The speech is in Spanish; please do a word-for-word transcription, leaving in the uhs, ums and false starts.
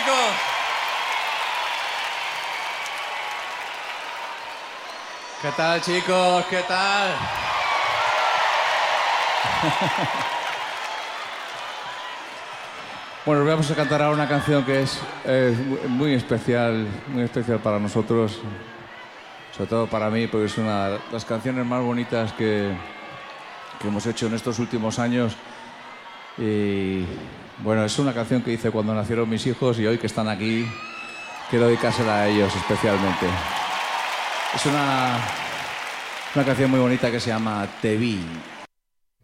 chicos? ¿Qué tal, chicos? ¿Qué tal? Bueno, os vamos a cantar ahora una canción que es eh, muy especial, muy especial para nosotros, sobre todo para mí, porque es una de las canciones más bonitas que, que hemos hecho en estos últimos años. Y bueno, es una canción que hice cuando nacieron mis hijos y hoy que están aquí, quiero dedicársela a ellos especialmente. Es una, una canción muy bonita que se llama Te vi.